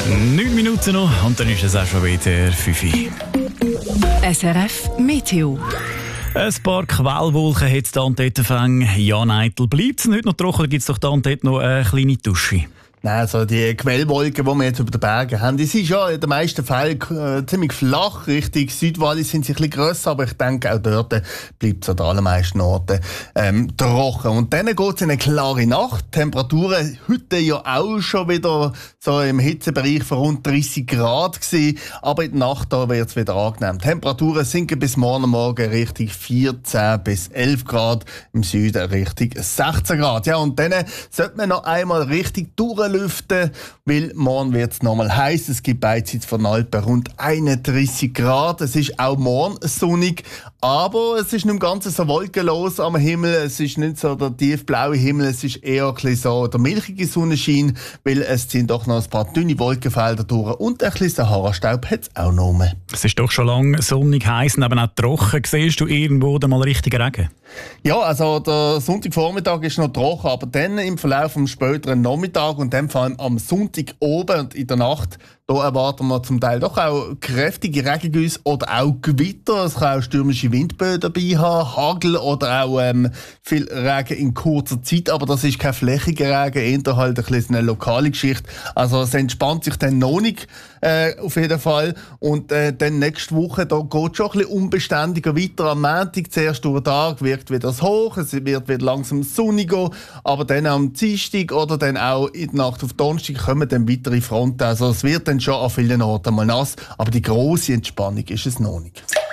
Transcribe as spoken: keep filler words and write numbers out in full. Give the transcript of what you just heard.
Neun Minuten noch und dann ist es auch schon wieder fünf Uhr. S R F Meteo. Ein paar Quellwolken hat es da und dort gefangen. Ja, Neitel, bleibt es nicht noch trocken oder gibt es doch da und dort noch eine kleine Dusche? Nein, also die Quellwolken, die wir jetzt über den Bergen haben, die sind ja in den meisten Fällen äh, ziemlich flach. Richtung Südwallis sind sie ein bisschen grösser, aber ich denke, auch dort bleibt es an den allermeisten Orten ähm, trocken. Und dann geht es in eine klare Nacht. Temperaturen heute ja auch schon wieder so im Hitzebereich von rund dreissig Grad gewesen, aber in der Nacht wird es wieder angenehm. Temperaturen sinken bis morgen Morgen Richtung vierzehn bis elf Grad, im Süden Richtung sechzehn Grad. Ja, und dann sollte man noch einmal richtig durchlüften, weil morgen wird es nochmal heiß. Es gibt beidseits von Alpen rund einunddreissig Grad. Es ist auch morgen sonnig, aber es ist nicht im Ganzen so wolkenlos am Himmel. Es ist nicht so der tiefblaue Himmel, es ist eher ein bisschen so der milchige Sonnenschein, weil es ziehen doch noch ein paar dünne Wolkenfelder durch und ein bisschen Sahara-Staub hat es auch noch mehr. Es ist doch schon lange sonnig, heiß und eben auch trocken. Siehst du irgendwo mal richtig Regen? Ja, also der Sonntagvormittag ist noch trocken, aber dann im Verlauf des späteren Nachmittag und dann vor allem am Sonntag oben und in der Nacht, da erwarten wir zum Teil doch auch kräftige Regengüsse oder auch Gewitter. Es kann auch stürmische Windböen dabei haben, Hagel oder auch ähm, viel Regen in kurzer Zeit. Aber das ist kein flächiger Regen, eher halt ein bisschen eine lokale Geschichte. Also es entspannt sich dann noch nicht äh, auf jeden Fall. Und äh, dann nächste Woche, da geht es schon ein bisschen unbeständiger weiter. Am Montag, zuerst durch den Tag, wirkt wieder das hoch, es wird wieder langsam sonniger. Aber dann am Dienstag oder dann auch in der Nacht auf Donnerstag kommen dann weitere Fronten. Also es wird dann schon an vielen Orten mal nass, aber die grosse Entspannung ist es noch nicht.